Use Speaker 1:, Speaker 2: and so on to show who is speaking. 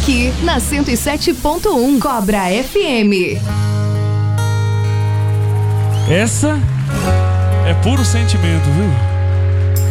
Speaker 1: aqui na 107.1 Cobra FM.
Speaker 2: Essa é puro sentimento, viu?